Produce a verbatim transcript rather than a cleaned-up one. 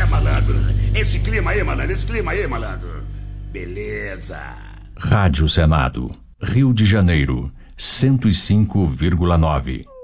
malandro. Esse clima aí, malandro. Esse clima aí, malandro. Beleza. Rádio Senado, Rio de Janeiro, cento e cinco vírgula nove.